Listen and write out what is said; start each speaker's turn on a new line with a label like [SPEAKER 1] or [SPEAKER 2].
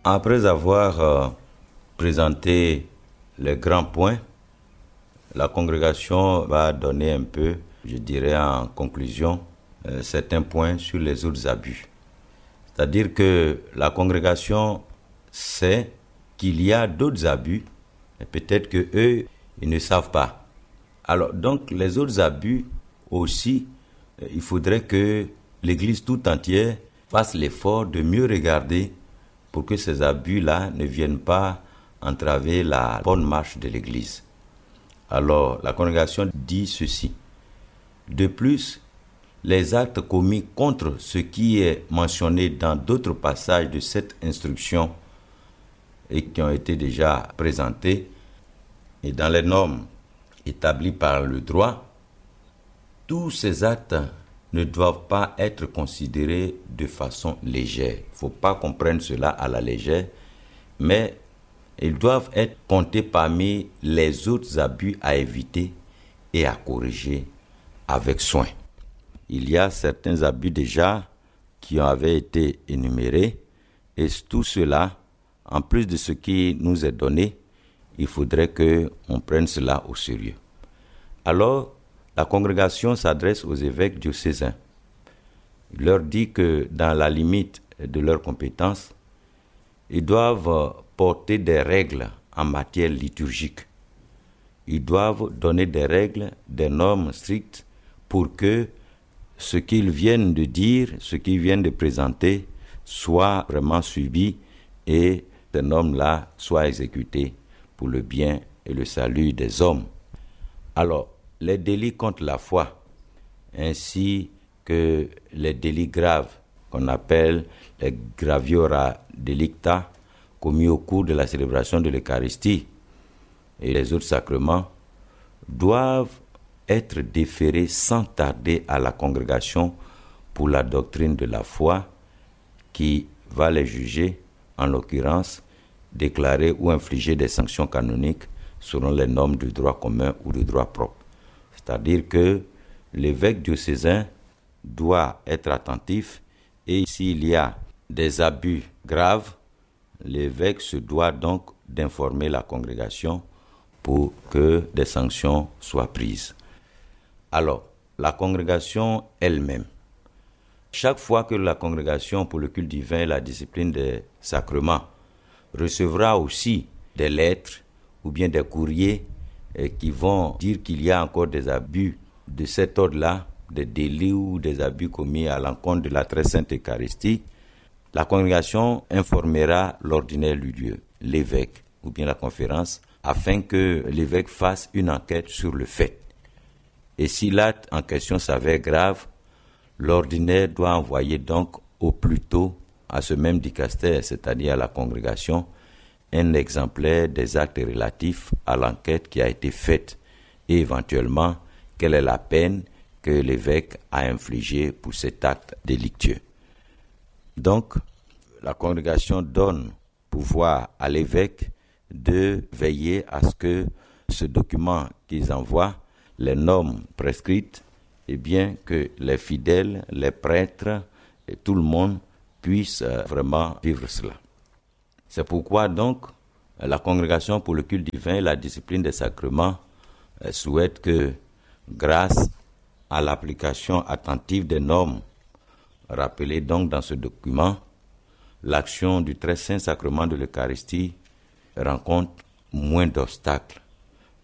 [SPEAKER 1] Après avoir présenté les grands points, la congrégation va donner un peu, je dirais en conclusion, certains points sur les autres abus. C'est-à-dire que la congrégation sait qu'il y a d'autres abus, et peut-être qu'eux, ils ne savent pas. Alors, donc, les autres abus aussi, il faudrait que l'Église tout entière fasse l'effort de mieux regarder pour que ces abus-là ne viennent pas entraver la bonne marche de l'Église. Alors, la congrégation dit ceci. De plus, les actes commis contre ce qui est mentionné dans d'autres passages de cette instruction et qui ont été déjà présentés et dans les normes établies par le droit, tous ces actes ne doivent pas être considérés de façon légère. Il ne faut pas qu'on prenne cela à la légère, mais ils doivent être comptés parmi les autres abus à éviter et à corriger avec soin. Il y a certains abus déjà qui avaient été énumérés et tout cela, en plus de ce qui nous est donné, il faudrait qu'on prenne cela au sérieux. Alors, la congrégation s'adresse aux évêques diocésains. Il leur dit que dans la limite de leurs compétences, ils doivent porter des règles en matière liturgique. Ils doivent donner des règles, des normes strictes pour que ce qu'ils viennent de dire, ce qu'ils viennent de présenter, soit vraiment suivi et ces normes-là soient exécutées pour le bien et le salut des hommes. Alors, les délits contre la foi, ainsi que les délits graves qu'on appelle les graviora delicta, commis au cours de la célébration de l'Eucharistie et les autres sacrements, doivent être déférés sans tarder à la congrégation pour la doctrine de la foi qui va les juger, en l'occurrence, déclarer ou infliger des sanctions canoniques selon les normes du droit commun ou du droit propre. C'est-à-dire que l'évêque diocésain doit être attentif et s'il y a des abus graves, l'évêque se doit donc d'informer la congrégation pour que des sanctions soient prises. Alors, la congrégation elle-même, chaque fois que la congrégation pour le culte divin et la discipline des sacrements recevra aussi des lettres ou bien des courriers qui vont dire qu'il y a encore des abus de cet ordre-là, des délits ou des abus commis à l'encontre de la très sainte Eucharistie, la congrégation informera l'ordinaire du lieu, l'évêque ou bien la conférence, afin que l'évêque fasse une enquête sur le fait. Et si l'acte en question s'avère grave, l'ordinaire doit envoyer donc au plus tôt à ce même dicaster, c'est-à-dire à la congrégation, un exemplaire des actes relatifs à l'enquête qui a été faite et éventuellement quelle est la peine que l'évêque a infligée pour cet acte délictueux. Donc, la congrégation donne pouvoir à l'évêque de veiller à ce que ce document qu'ils envoient, les normes prescrites, et bien que les fidèles, les prêtres et tout le monde puissent vraiment vivre cela. C'est pourquoi donc la congrégation pour le culte divin et la discipline des sacrements souhaite que, grâce à l'application attentive des normes rappelées donc dans ce document, l'action du très saint sacrement de l'Eucharistie rencontre moins d'obstacles